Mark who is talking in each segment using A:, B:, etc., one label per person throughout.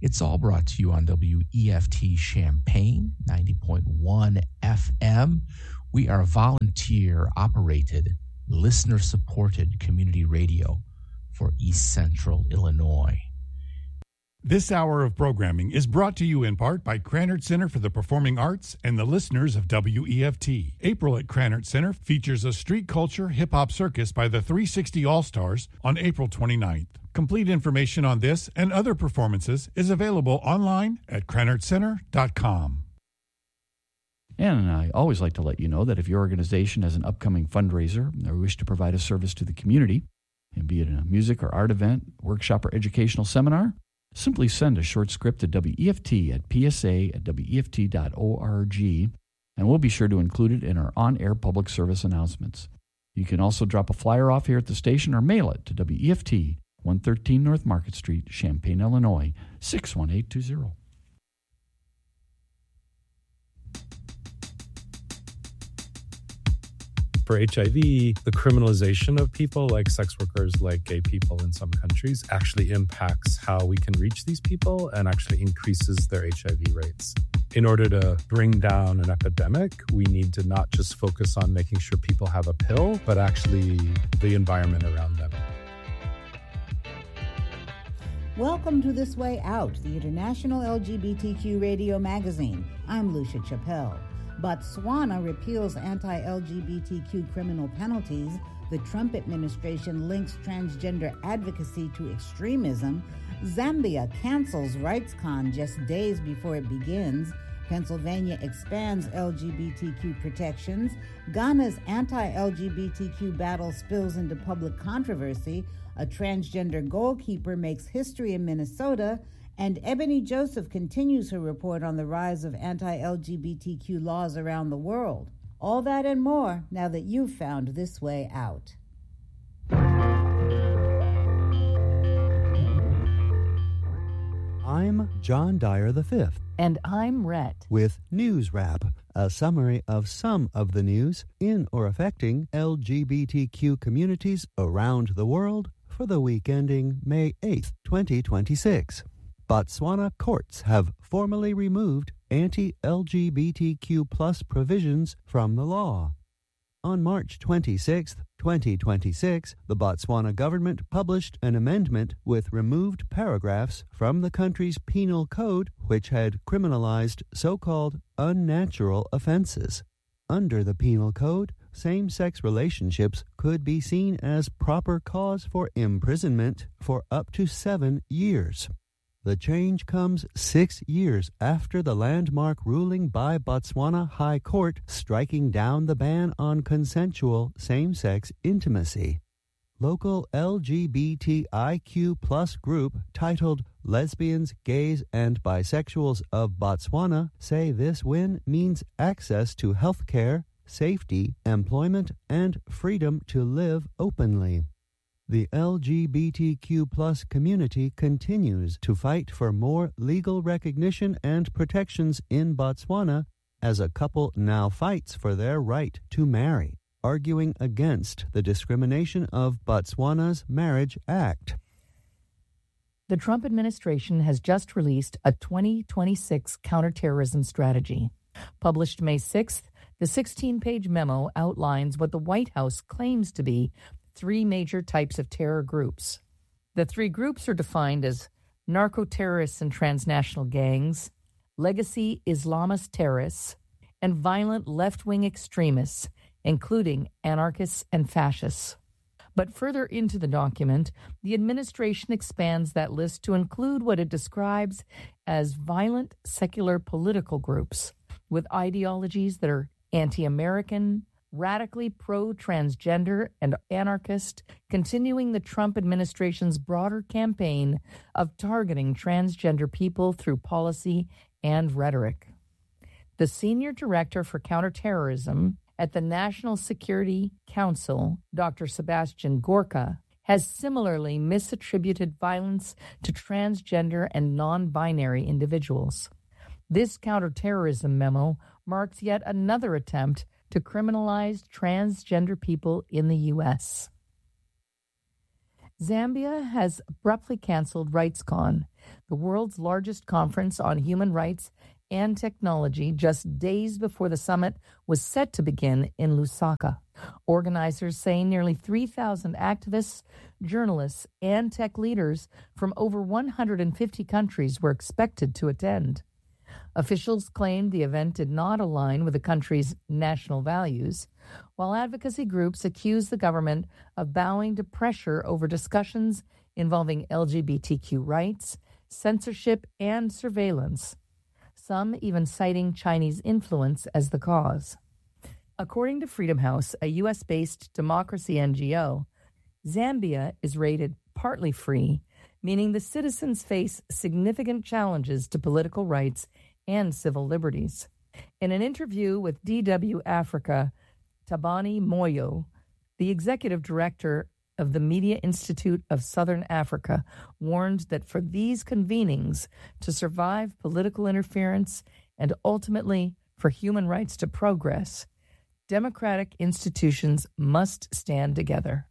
A: It's all brought to you on WEFT Champaign, 90.1 FM. We are volunteer-operated, listener-supported community radio for East Central Illinois.
B: This hour of programming is brought to you in part by Krannert Center for the Performing Arts and the listeners of WEFT. April at Krannert Center features a street culture hip-hop circus by the 360 All-Stars on April 29th. Complete information on this and other performances is available online at KrannertCenter.com.
C: And I always like to let you know that if your organization has an upcoming fundraiser or wish to provide a service to the community, and be it a music or art event, workshop, or educational seminar, simply send a short script to WEFT at psa@weft.org, and we'll be sure to include it in our on-air public service announcements. You can also drop a flyer off here at the station or mail it to WEFT, 113 North Market Street, Champaign, Illinois, 61820.
D: For HIV, the criminalization of people like sex workers, like gay people in some countries, actually impacts how we can reach these people and actually increases their HIV rates. In order to bring down an epidemic, we need to not just focus on making sure people have a pill, but actually the environment around them.
E: Welcome to This Way Out, the international LGBTQ radio magazine. I'm Lucia Chappelle. Botswana repeals anti-LGBTQ criminal penalties. The Trump administration links transgender advocacy to extremism. Zambia cancels RightsCon just days before it begins. Pennsylvania expands LGBTQ protections. Ghana's anti-LGBTQ battle spills into public controversy. A transgender goalkeeper makes history in Minnesota. And Ebony Joseph continues her report on the rise of anti-LGBTQ laws around the world. All that and more now that you've found This Way Out.
F: I'm John Dyer V.
G: And I'm Rhett.
F: With News Wrap, a summary of some of the news in or affecting LGBTQ communities around the world for the week ending May 8th, 2026. Botswana courts have formally removed anti-LGBTQ+ provisions from the law. On March 26, 2026, the Botswana government published an amendment with removed paragraphs from the country's penal code which had criminalized so-called unnatural offenses. Under the penal code, same-sex relationships could be seen as proper cause for imprisonment for up to 7 years. The change comes 6 years after the landmark ruling by Botswana High Court striking down the ban on consensual same-sex intimacy. Local LGBTIQ+ group titled Lesbians, Gays, and Bisexuals of Botswana say this win means access to health care, safety, employment, and freedom to live openly. The LGBTQ+ community continues to fight for more legal recognition and protections in Botswana as a couple now fights for their right to marry, arguing against the discrimination of Botswana's Marriage Act.
G: The Trump administration has just released a 2026 counterterrorism strategy. Published May 6th, the 16-page memo outlines what the White House claims to be 3 major types of terror groups. The 3 groups are defined as narco-terrorists and transnational gangs, legacy Islamist terrorists, and violent left-wing extremists, including anarchists and fascists. But further into the document, the administration expands that list to include what it describes as violent secular political groups with ideologies that are anti-American, radically pro-transgender and anarchist, continuing the Trump administration's broader campaign of targeting transgender people through policy and rhetoric. The senior director for counterterrorism at the National Security Council, Dr. Sebastian Gorka, has similarly misattributed violence to transgender and non-binary individuals. This counterterrorism memo marks yet another attempt to criminalize transgender people in the U.S. Zambia has abruptly canceled RightsCon, the world's largest conference on human rights and technology, just days before the summit was set to begin in Lusaka. Organizers say nearly 3,000 activists, journalists, and tech leaders from over 150 countries were expected to attend. Officials claimed the event did not align with the country's national values, while advocacy groups accused the government of bowing to pressure over discussions involving LGBTQ rights, censorship, and surveillance, some even citing Chinese influence as the cause. According to Freedom House, a U.S.-based democracy NGO, Zambia is rated partly free, meaning the citizens face significant challenges to political rights and civil liberties. In an interview with DW Africa, Tabani Moyo, the executive director of the Media Institute of Southern Africa, warned that for these convenings to survive political interference and ultimately for human rights to progress, democratic institutions must stand together.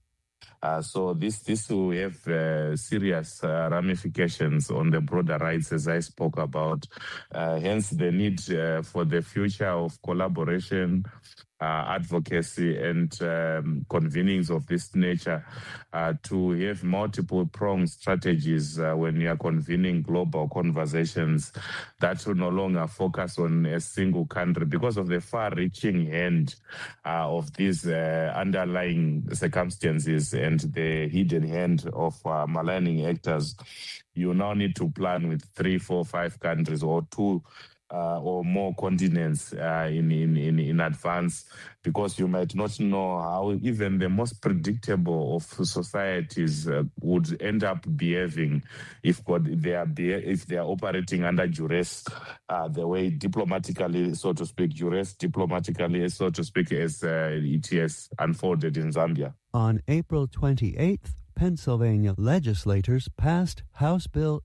H: So this will have serious ramifications on the broader rights, as I spoke about. Hence, the need for the future of collaboration, advocacy, and convenings of this nature to have multiple-pronged strategies when you are convening global conversations that will no longer focus on a single country because of the far-reaching hand of these underlying circumstances and the hidden hand of maligning actors. You now need to plan with 3, 4, 5 countries or 2 or more continents in advance, because you might not know how even the most predictable of societies would end up behaving if they are operating under duress, the way diplomatically, so to speak, duress diplomatically, so to speak, as it has unfolded in Zambia.
F: On April 28th, Pennsylvania legislators passed House Bill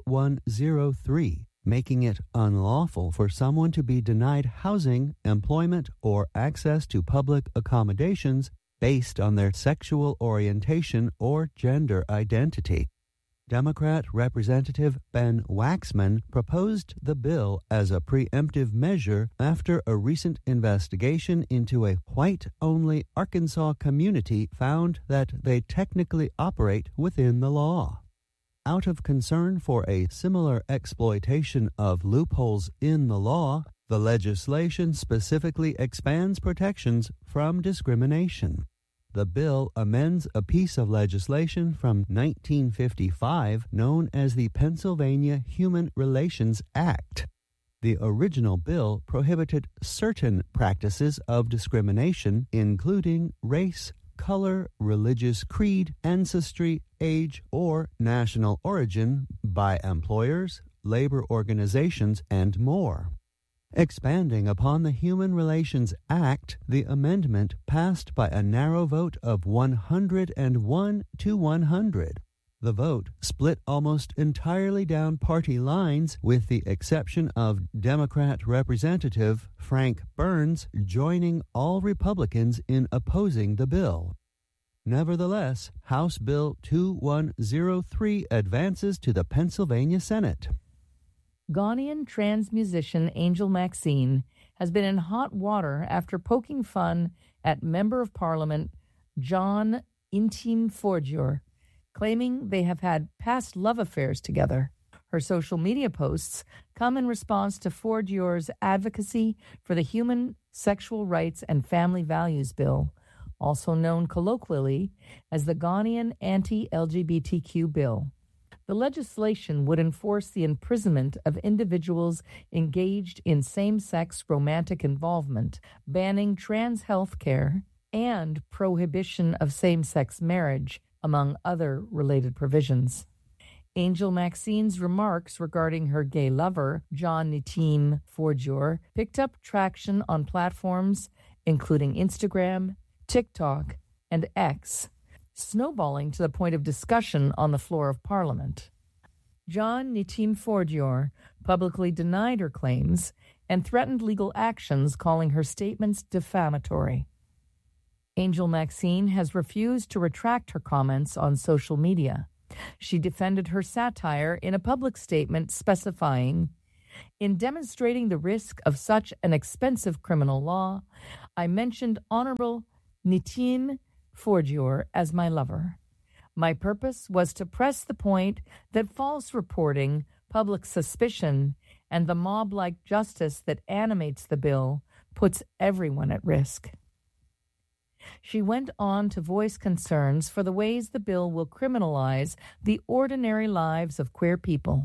F: 2103, making it unlawful for someone to be denied housing, employment, or access to public accommodations based on their sexual orientation or gender identity. Democrat Representative Ben Waxman proposed the bill as a preemptive measure after a recent investigation into a white-only Arkansas community found that they technically operate within the law. Out of concern for a similar exploitation of loopholes in the law, the legislation specifically expands protections from discrimination. The bill amends a piece of legislation from 1955 known as the Pennsylvania Human Relations Act. The original bill prohibited certain practices of discrimination, including race, color, religious creed, ancestry, age, or national origin by employers, labor organizations, and more. Expanding upon the Human Relations Act, the amendment passed by a narrow vote of 101 to 100. The vote split almost entirely down party lines, with the exception of Democrat Representative Frank Burns joining all Republicans in opposing the bill. Nevertheless, House Bill 2103 advances to the Pennsylvania Senate.
G: Ghanaian trans musician Angel Maxine has been in hot water after poking fun at Member of Parliament John Intim Fordier, claiming they have had past love affairs together. Her social media posts come in response to Fordier's advocacy for the Human Sexual Rights and Family Values Bill, also known colloquially as the Ghanaian Anti-LGBTQ Bill. The legislation would enforce the imprisonment of individuals engaged in same-sex romantic involvement, banning trans health care, and prohibition of same-sex marriage, among other related provisions. Angel Maxine's remarks regarding her gay lover, John Nitim Fordier, picked up traction on platforms including Instagram, TikTok, and X, snowballing to the point of discussion on the floor of Parliament. John Nitim Fordier publicly denied her claims and threatened legal actions, calling her statements defamatory. Angel Maxine has refused to retract her comments on social media. She defended her satire in a public statement specifying, "In demonstrating the risk of such an expensive criminal law, I mentioned Honorable Nitin Forjour as my lover. My purpose was to press the point that false reporting, public suspicion, and the mob-like justice that animates the bill puts everyone at risk." She went on to voice concerns for the ways the bill will criminalize the ordinary lives of queer people.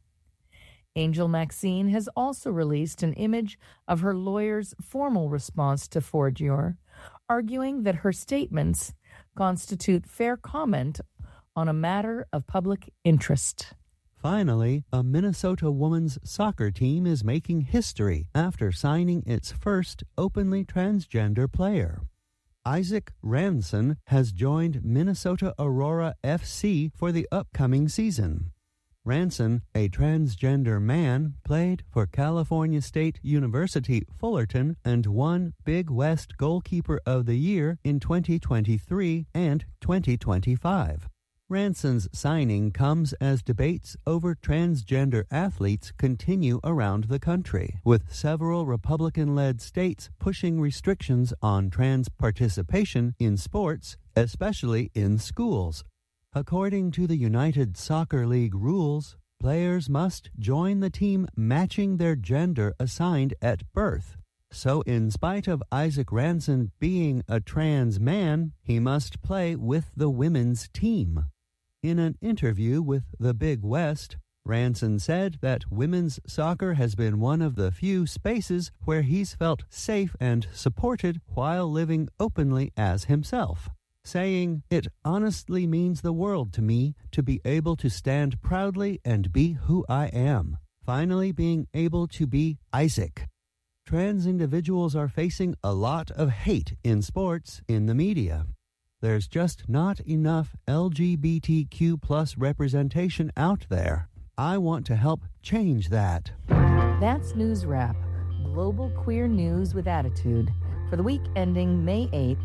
G: Angel Maxine has also released an image of her lawyer's formal response to Forjour, arguing that her statements constitute fair comment on a matter of public interest.
F: Finally, a Minnesota women's soccer team is making history after signing its first openly transgender player. Isaac Ranson has joined Minnesota Aurora FC for the upcoming season. Ranson, a transgender man, played for California State University Fullerton and won Big West Goalkeeper of the Year in 2023 and 2025. Ranson's signing comes as debates over transgender athletes continue around the country, with several Republican-led states pushing restrictions on trans participation in sports, especially in schools. According to the United Soccer League rules, players must join the team matching their gender assigned at birth. So in spite of Isaac Ranson being a trans man, he must play with the women's team. In an interview with the Big West, Ranson said that women's soccer has been one of the few spaces where he's felt safe and supported while living openly as himself, saying, "It honestly means the world to me to be able to stand proudly and be who I am, finally being able to be Isaac." Trans individuals are facing a lot of hate in sports, in the media. There's just not enough LGBTQ plus representation out there. I want to help change that.
G: That's News Wrap, global queer news with attitude, for the week ending May 8th,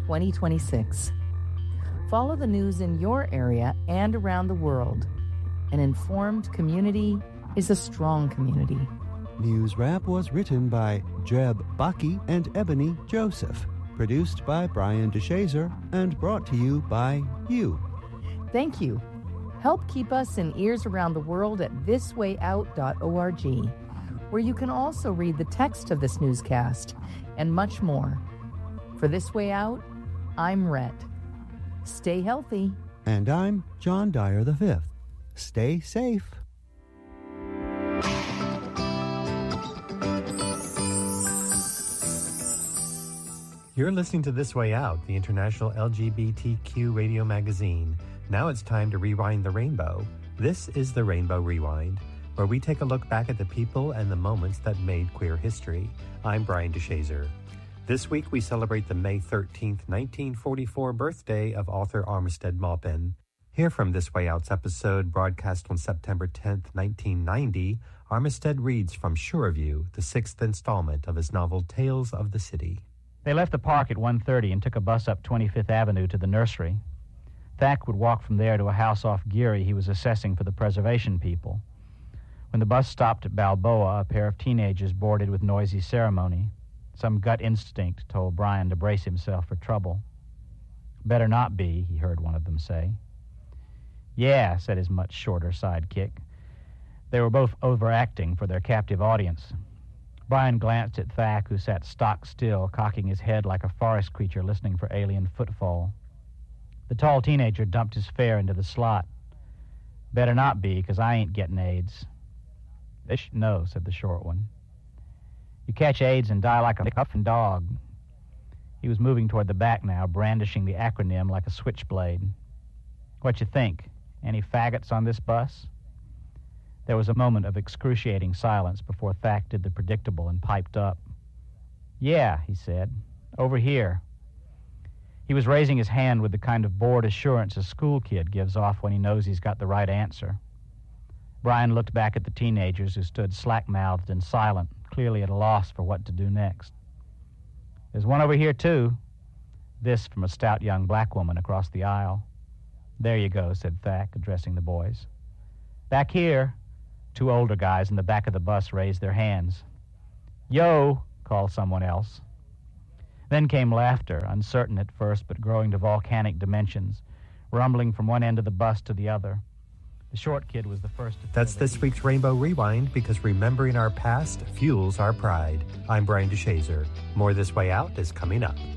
G: 2026. Follow the news in your area and around the world. An informed community is a strong community.
F: News Wrap was written by Jeb Baki and Ebony Joseph. Produced by Brian DeShazer and brought to you by you.
G: Thank you. Help keep us in ears around the world at thiswayout.org, where you can also read the text of this newscast and much more. For This Way Out, I'm Rhett. Stay healthy.
F: And I'm John Dyer V. Stay safe.
I: You're listening to This Way Out, the international LGBTQ radio magazine. Now it's time to rewind the rainbow. This is the Rainbow Rewind, where we take a look back at the people and the moments that made queer history. I'm Brian DeShazer. This week we celebrate the May 13th, 1944 birthday of author Armistead Maupin. Here from This Way Out's episode, broadcast on September 10th, 1990, Armistead reads from Shoreview, the 6th installment of his novel Tales of the City.
J: They left the park at 1:30 and took a bus up 25th Avenue to the nursery. Thack would walk from there to a house off Geary he was assessing for the preservation people. When the bus stopped at Balboa, a pair of teenagers boarded with noisy ceremony. Some gut instinct told Brian to brace himself for trouble. "Better not be," he heard one of them say. "Yeah," said his much shorter sidekick. They were both overacting for their captive audience. Brian glanced at Thack, who sat stock still, cocking his head like a forest creature listening for alien footfall. The tall teenager dumped his fare into the slot. "Better not be, 'cause I ain't getting AIDS." "No," said the short one. "You catch AIDS and die like a huffing dog." He was moving toward the back now, brandishing the acronym like a switchblade. "What you think? Any faggots on this bus?" There was a moment of excruciating silence before Thack did the predictable and piped up. "Yeah," he said, "over here." He was raising his hand with the kind of bored assurance a school kid gives off when he knows he's got the right answer. Brian looked back at the teenagers who stood slack-mouthed and silent, clearly at a loss for what to do next. "There's one over here, too." This from a stout young black woman across the aisle. "There you go," said Thack, addressing the boys. "Back here." Two older guys in the back of the bus raised their hands. "Yo," called someone else. Then came laughter, uncertain at first but growing to volcanic dimensions, rumbling from one end of the bus to the other. The short kid was the first to...
I: That's this week's Rainbow Rewind, because remembering our past fuels our pride. I'm Brian DeShazer. More This Way Out is coming up.